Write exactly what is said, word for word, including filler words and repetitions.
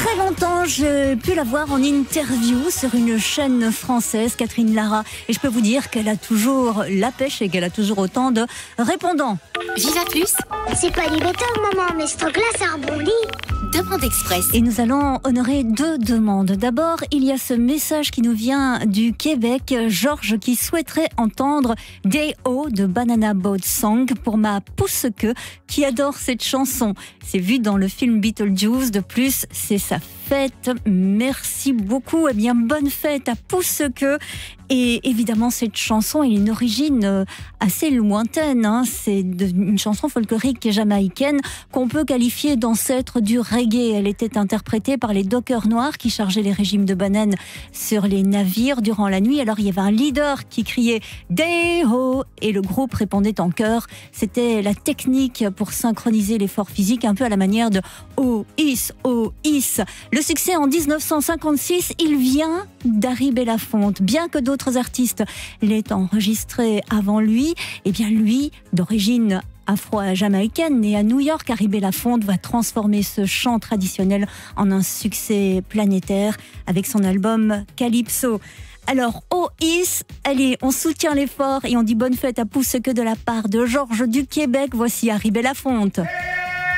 très longtemps, j'ai pu la voir en interview sur une chaîne française, Catherine Lara. Et je peux vous dire qu'elle a toujours la pêche et qu'elle a toujours autant de répondants. Viva Plus, C'est pas du béton, maman, mais ce truc-là, ça rebondit. demande express. Et nous allons honorer deux demandes. D'abord, il y a ce message qui nous vient du Québec. Georges qui souhaiterait entendre Day O de Banana Boat Song pour ma pousse-queue qui adore cette chanson. C'est vu dans le film Beetlejuice. De plus, c'est sa fête. Merci beaucoup. Eh bien, bonne fête à pousse-queue. Et évidemment, cette chanson, elle a une origine assez lointaine. Hein. C'est une chanson folklorique jamaïcaine qu'on peut qualifier d'ancêtre du reggae. Elle était interprétée par les dockers noirs qui chargeaient les régimes de bananes sur les navires durant la nuit. Alors, il y avait un leader qui criait « Day-ho » et le groupe répondait en chœur. C'était la technique pour synchroniser l'effort physique, un peu à la manière de « Oh, is, oh, is ». Le succès en dix-neuf cent cinquante-six, il vient d'Harry Belafonte. Bien que d'autres artistes l'aient enregistré avant lui, eh bien lui, d'origine afro-jamaïcaine, né à New York, Harry Belafonte va transformer ce chant traditionnel en un succès planétaire avec son album Calypso. Alors, oh is, allez, on soutient l'effort et on dit bonne fête à pousse-queue de la part de Georges du Québec. Voici Harry Belafonte.